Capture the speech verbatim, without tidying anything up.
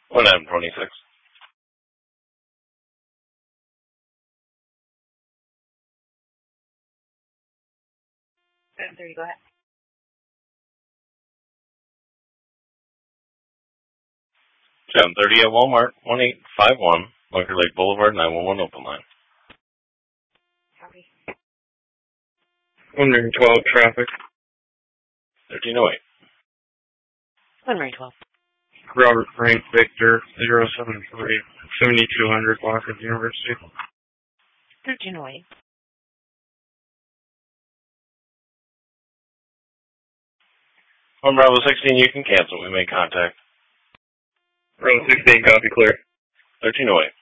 one M twenty-six. seven thirty, go ahead. seven thirty at Walmart, one eight five one, Bunker Lake Boulevard, nine one one open line. Copy. one twelve traffic. thirteen oh eight. one twelve. Robert Frank Victor, zero seven three, seventy-two hundred Lockwood University. thirteen oh eight. On Bravo sixteen, you can cancel. We make contact. Bravo sixteen, copy clear. thirteen oh eight.